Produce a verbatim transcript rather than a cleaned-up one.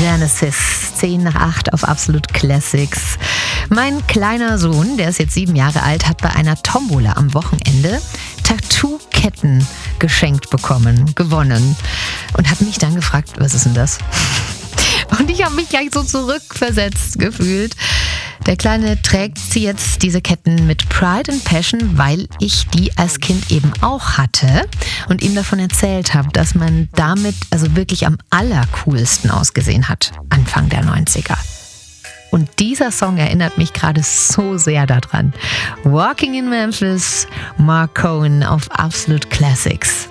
Genesis, zehn nach acht auf Absolute Classics. Mein kleiner Sohn, der ist jetzt sieben Jahre alt, hat bei einer Tombola am Wochenende Tattoo-Ketten geschenkt bekommen, gewonnen. Und hat mich dann gefragt, was ist denn das? Und ich habe mich gleich so zurückversetzt gefühlt. Der Kleine trägt sie jetzt, diese Ketten, mit Pride and Passion, weil ich die als Kind eben auch hatte und ihm davon erzählt habe, dass man damit also wirklich am allercoolsten ausgesehen hat, Anfang der neunziger. Und dieser Song erinnert mich gerade so sehr daran. Walking in Memphis, Mark Cohen auf Absolute Classics.